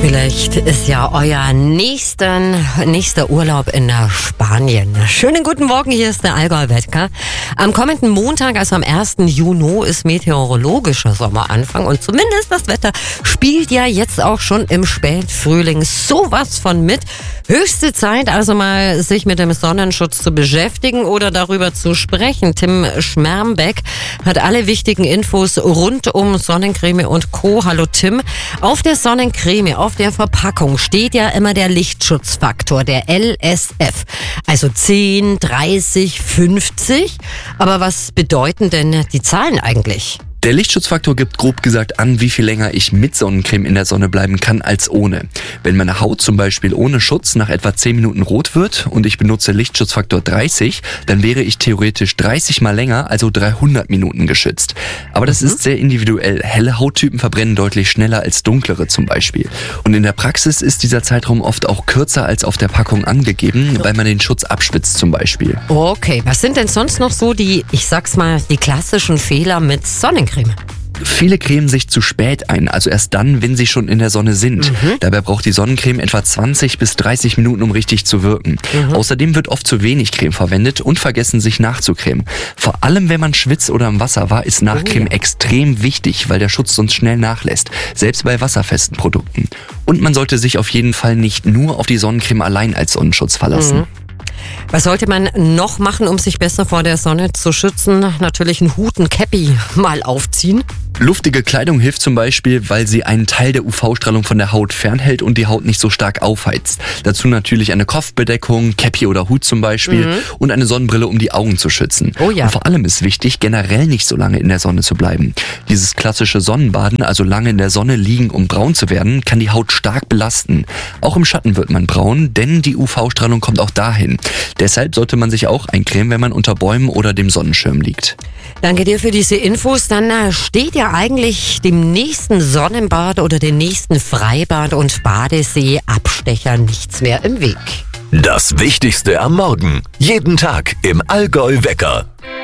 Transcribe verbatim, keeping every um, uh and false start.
Vielleicht ist ja euer nächsten, nächster Urlaub in Spanien. Schönen guten Morgen, hier ist der Allgäu-Wetter. Am kommenden Montag, also am ersten Juni, ist meteorologischer Sommeranfang und zumindest das Wetter spielt ja jetzt auch schon im Spätfrühling sowas von mit. Höchste Zeit also mal, sich mit dem Sonnenschutz zu beschäftigen oder darüber zu sprechen. Tim Schmermbeck hat alle wichtigen Infos rund um Sonnencreme und Co. Hallo Tim. Auf der Sonnencreme, auf der Verpackung steht ja immer der Lichtschutzfaktor, der L S F. Also zehn, dreißig, fünfzig. Aber was bedeuten denn die Zahlen eigentlich? Der Lichtschutzfaktor gibt grob gesagt an, wie viel länger ich mit Sonnencreme in der Sonne bleiben kann als ohne. Wenn meine Haut zum Beispiel ohne Schutz nach etwa zehn Minuten rot wird und ich benutze Lichtschutzfaktor dreißig, dann wäre ich theoretisch dreißig mal länger, also dreihundert Minuten geschützt. Aber das mhm. ist sehr individuell. Helle Hauttypen verbrennen deutlich schneller als dunklere zum Beispiel. Und in der Praxis ist dieser Zeitraum oft auch kürzer als auf der Packung angegeben, weil man den Schutz abspitzt zum Beispiel. Okay, was sind denn sonst noch so die, ich sag's mal, die klassischen Fehler mit Sonnencreme? Viele cremen sich zu spät ein, also erst dann, wenn sie schon in der Sonne sind. Mhm. Dabei braucht die Sonnencreme etwa zwanzig bis dreißig Minuten, um richtig zu wirken. Mhm. Außerdem wird oft zu wenig Creme verwendet und vergessen, sich nachzucremen. Vor allem, wenn man schwitzt oder im Wasser war, ist Nachcreme oh ja. extrem wichtig, weil der Schutz sonst schnell nachlässt, selbst bei wasserfesten Produkten. Und man sollte sich auf jeden Fall nicht nur auf die Sonnencreme allein als Sonnenschutz verlassen. Mhm. Was sollte man noch machen, um sich besser vor der Sonne zu schützen? Natürlich einen Hut, ein Käppi mal aufziehen. Luftige Kleidung hilft zum Beispiel, weil sie einen Teil der U V-Strahlung von der Haut fernhält und die Haut nicht so stark aufheizt. Dazu natürlich eine Kopfbedeckung, Käppi oder Hut zum Beispiel mhm. und eine Sonnenbrille, um die Augen zu schützen. Oh ja. Und vor allem ist wichtig, generell nicht so lange in der Sonne zu bleiben. Dieses klassische Sonnenbaden, also lange in der Sonne liegen, um braun zu werden, kann die Haut stark belasten. Auch im Schatten wird man braun, denn die U V-Strahlung kommt auch dahin. Deshalb sollte man sich auch eincremen, wenn man unter Bäumen oder dem Sonnenschirm liegt. Danke dir für diese Infos. Dann steht ja eigentlich dem nächsten Sonnenbad oder dem nächsten Freibad und Badesee Abstecher nichts mehr im Weg. Das Wichtigste am Morgen. Jeden Tag im Allgäu-Wecker.